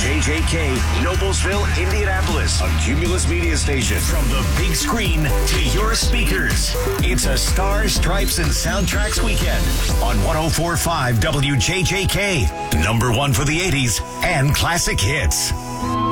WJJK, Noblesville, Indianapolis, a Cumulus Media station. From the big screen to your speakers, it's a Stars, Stripes, and Soundtracks weekend on 104.5 WJJK. Number one for the 80s and classic hits.